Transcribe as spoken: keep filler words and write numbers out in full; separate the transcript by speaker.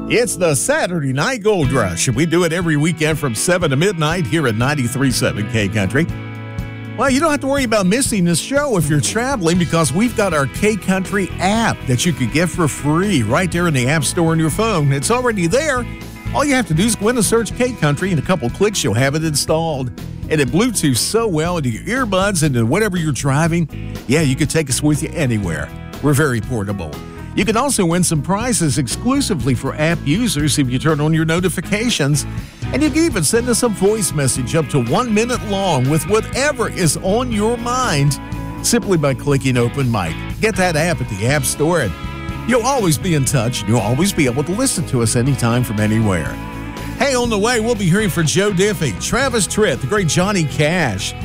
Speaker 1: It's the Saturday Night Gold Rush, and we do it every weekend from seven to midnight here at ninety-three point seven K Country. Well, you don't have to worry about missing this show if you're traveling because we've got our K Country app that you could get for free right there in the App Store on your phone. It's already there. All you have to do is go in and search K Country. In a couple clicks, you'll have it installed. And it Bluetooths so well into your earbuds and to whatever you're driving. Yeah, you could take us with you anywhere. We're very portable. You can also win some prizes exclusively for app users if you turn on your notifications. And you can even send us a voice message up to one minute long with whatever is on your mind simply by clicking Open Mic. Get that app at the App Store, and you'll always be in touch. You'll always be able to listen to us anytime from anywhere. Hey, on the way, we'll be hearing from Joe Diffie, Travis Tritt, the great Johnny Cash,